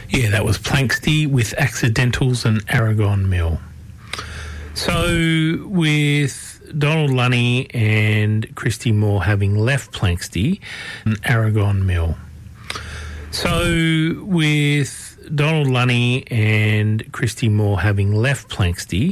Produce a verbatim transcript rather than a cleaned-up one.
Yeah, that was Planxty with Accidentals and Aragon Mill. So with Donald Lunny and Christy Moore having left Planxty and Aragon Mill. So with Donald Lunny and Christy Moore having left Planxty